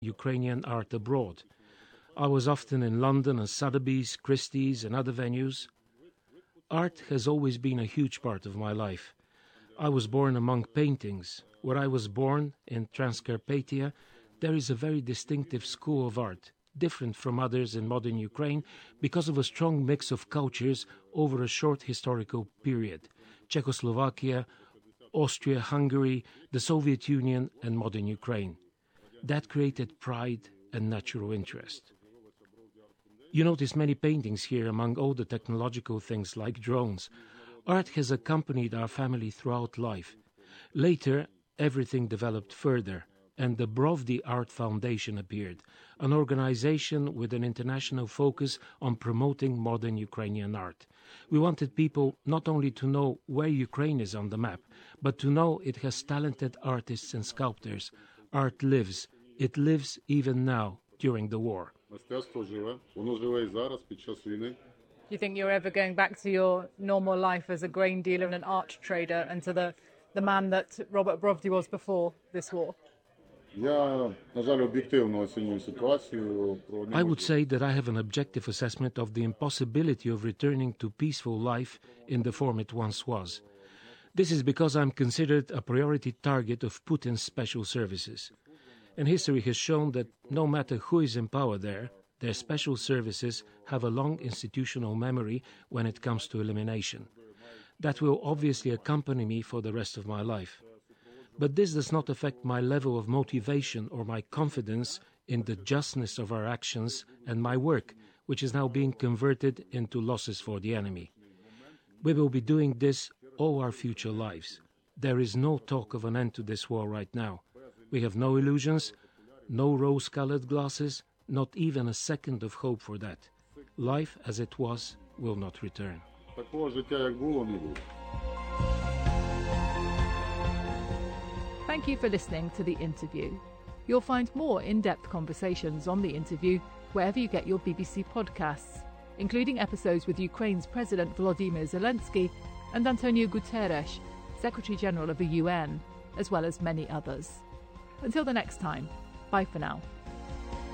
Ukrainian art abroad. I was often in London and Sotheby's, Christie's and other venues. Art has always been a huge part of my life. I was born among paintings. Where I was born, in Transcarpathia, there is a very distinctive school of art, different from others in modern Ukraine because of a strong mix of cultures over a short historical period: Czechoslovakia, Austria-Hungary, the Soviet Union and modern Ukraine. That created pride and natural interest. You notice many paintings here among all the technological things like drones. Art has accompanied our family throughout life. Later, everything developed further, and the Brovdi Art Foundation appeared, an organization with an international focus on promoting modern Ukrainian art. We wanted people not only to know where Ukraine is on the map, but to know it has talented artists and sculptors. Art lives. It lives even now, during the war. Do you think you're ever going back to your normal life as a grain dealer and an art trader and to the man that Robert Brovdi was before this war? I would say that I have an objective assessment of the impossibility of returning to peaceful life in the form it once was. This is because I'm considered a priority target of Putin's special services. And history has shown that no matter who is in power there, their special services have a long institutional memory when it comes to elimination. That will obviously accompany me for the rest of my life. But this does not affect my level of motivation or my confidence in the justness of our actions and my work, which is now being converted into losses for the enemy. We will be doing this all our future lives. There is no talk of an end to this war right now. We have no illusions, no rose-colored glasses, not even a second of hope for that. Life as it was will not return. Thank you for listening to The Interview. You'll find more in-depth conversations on The Interview wherever you get your BBC podcasts, including episodes with Ukraine's President Volodymyr Zelensky and Antonio Guterres, Secretary-General of the UN, as well as many others. Until the next time, bye for now.